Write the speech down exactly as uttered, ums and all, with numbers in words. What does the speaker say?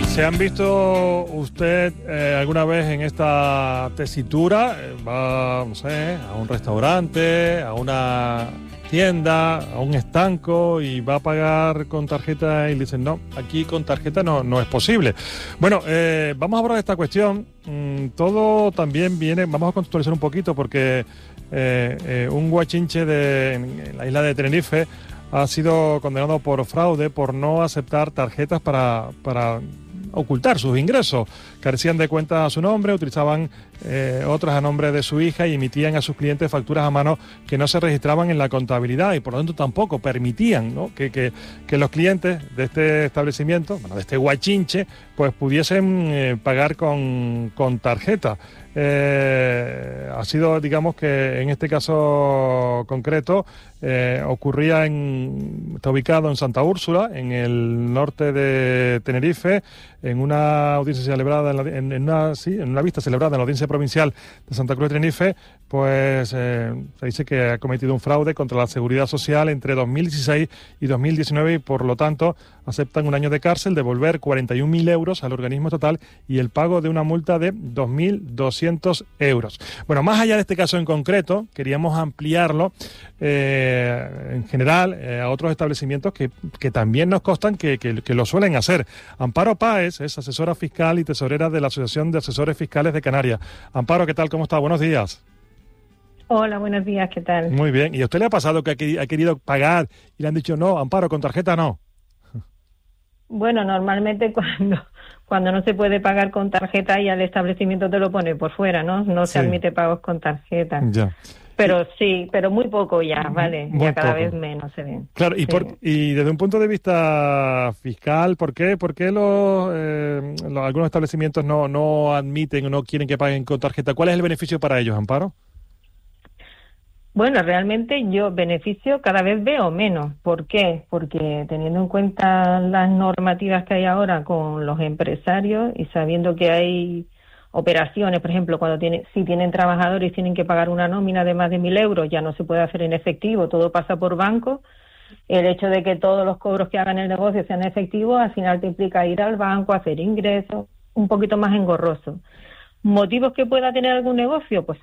¿Se han visto usted eh, alguna vez en esta tesitura? Eh, va, no sé, a un restaurante, a una tienda, a un estanco y va a pagar con tarjeta y le dicen, no, aquí con tarjeta no, no es posible. Bueno, eh, vamos a hablar de esta cuestión. Mm, todo también viene, vamos a contextualizar un poquito porque eh, eh, un guachinche de, en, en la isla de Tenerife ha sido condenado por fraude por no aceptar tarjetas para, para ocultar sus ingresos. Carecían de cuentas a su nombre, utilizaban eh, otras a nombre de su hija y emitían a sus clientes facturas a mano que no se registraban en la contabilidad y por lo tanto tampoco permitían, ¿no?, que, que, que los clientes de este establecimiento, bueno, de este guachinche, pues pudiesen eh, pagar con, con tarjeta. Eh, ha sido, digamos que en este caso concreto, eh, ocurría en, está ubicado en Santa Úrsula, en el norte de Tenerife, en una audiencia celebrada, en, la, en, en, una, sí, en una vista celebrada en la Audiencia Provincial de Santa Cruz de Tenerife, pues eh, se dice que ha cometido un fraude contra la Seguridad Social entre dos mil dieciséis y dos mil diecinueve y por lo tanto aceptan un año de cárcel, devolver cuarenta y un mil euros al organismo estatal y el pago de una multa de dos mil doscientos euros. Bueno, más allá de este caso en concreto, queríamos ampliarlo eh, en general eh, a otros establecimientos que, que también nos constan que, que, que lo suelen hacer. Amparo Páez es asesora fiscal y tesorera de la Asociación de Asesores Fiscales de Canarias. Amparo, ¿qué tal? ¿Cómo está? Buenos días. Hola, buenos días, ¿qué tal? Muy bien. ¿Y a usted le ha pasado que ha querido pagar y le han dicho no, Amparo, con tarjeta no? Bueno, normalmente cuando cuando no se puede pagar con tarjeta y al establecimiento te lo pone por fuera, ¿no? No Sí. se admite pagos con tarjeta. Ya. Pero sí, pero muy poco ya, ¿vale? Muy ya cada poco. vez menos se ven. Claro, y, Sí. por, y desde un punto de vista fiscal, ¿por qué, por qué los, eh, los- algunos establecimientos no, no admiten o no quieren que paguen con tarjeta? ¿Cuál es el beneficio para ellos, Amparo? Bueno, realmente yo beneficio cada vez veo menos. ¿Por qué? Porque teniendo en cuenta las normativas que hay ahora con los empresarios y sabiendo que hay operaciones, por ejemplo, cuando tiene, si tienen trabajadores y tienen que pagar una nómina de más de mil euros, ya no se puede hacer en efectivo, todo pasa por banco. El hecho de que todos los cobros que hagan el negocio sean efectivos, al final te implica ir al banco, hacer ingresos, un poquito más engorroso. ¿Motivos que pueda tener algún negocio? Pues